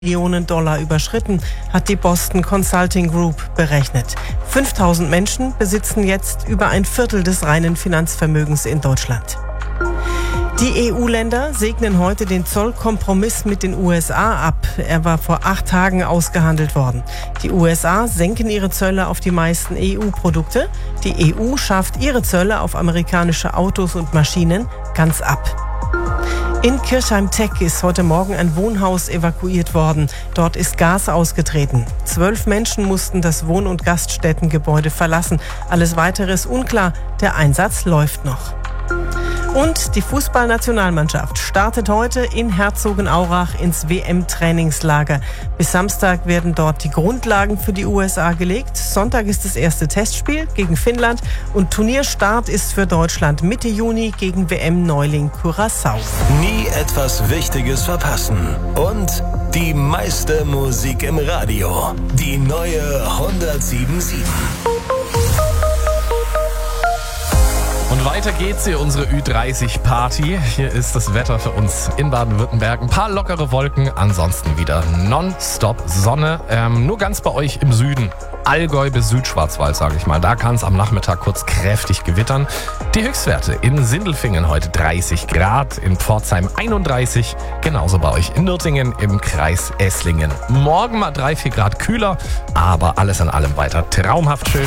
Millionen Dollar überschritten, hat die Boston Consulting Group berechnet. 5.000 Menschen besitzen jetzt über ein Viertel des reinen Finanzvermögens in Deutschland. Die EU-Länder segnen heute den Zollkompromiss mit den USA ab. Er war vor 8 Tagen ausgehandelt worden. Die USA senken ihre Zölle auf die meisten EU-Produkte. Die EU schafft ihre Zölle auf amerikanische Autos und Maschinen ganz ab. In Kirchheim-Teck ist heute Morgen ein Wohnhaus evakuiert worden. Dort ist Gas ausgetreten. 12 Menschen mussten das Wohn- und Gaststättengebäude verlassen. Alles Weitere ist unklar. Der Einsatz läuft noch. Und die Fußballnationalmannschaft startet heute in Herzogenaurach ins WM-Trainingslager. Bis Samstag werden dort die Grundlagen für die USA gelegt. Sonntag ist das erste Testspiel gegen Finnland und Turnierstart ist für Deutschland Mitte Juni gegen WM-Neuling Curaçao. Nie etwas Wichtiges verpassen und die meiste Musik im Radio. Die neue 107.7. Und weiter geht's hier, unsere Ü30-Party. Hier ist das Wetter für uns in Baden-Württemberg. Ein paar lockere Wolken, ansonsten wieder nonstop Sonne. Nur ganz bei euch im Süden. Allgäu bis Südschwarzwald, sage ich mal. Da kann es am Nachmittag kurz kräftig gewittern. Die Höchstwerte in Sindelfingen heute 30 Grad, in Pforzheim 31, genauso bei euch in Nürtingen im Kreis Esslingen. Morgen mal 3-4 Grad kühler, aber alles in allem weiter traumhaft schön.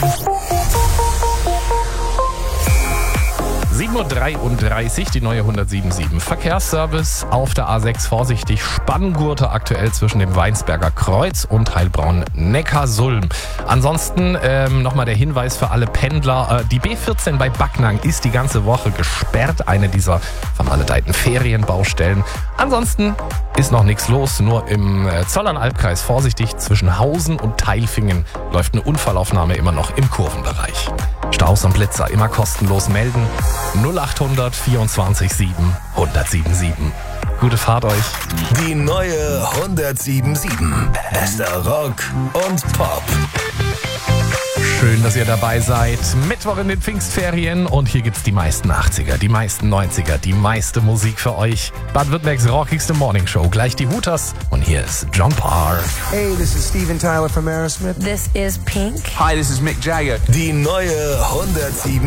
7.33 Uhr, die neue 107.7. Verkehrsservice auf der A6 vorsichtig. Spanngurte aktuell zwischen dem Weinsberger Kreuz und Heilbronn-Neckarsulm. Ansonsten nochmal der Hinweis für alle Pendler. Die B14 bei Backnang ist die ganze Woche gesperrt. Eine dieser vermaledeiten Ferienbaustellen. Ansonsten ist noch nichts los. Nur im Zollernalbkreis vorsichtig. Zwischen Hausen und Tailfingen läuft eine Unfallaufnahme immer noch im Kurvenbereich. Staus und Blitzer immer kostenlos melden. 0800 24 7 1077. Gute Fahrt euch. Die neue 107.7. Bester Rock und Pop. Schön, dass ihr dabei seid. Mittwoch in den Pfingstferien und hier gibt's die meisten 80er, die meisten 90er, die meiste Musik für euch. Baden-Württembergs rockigste Morningshow. Gleich die Hooters und hier ist John Parr. Hey, this is Steven Tyler from Aerosmith. This is Pink. Hi, this is Mick Jagger. Die neue 107.7.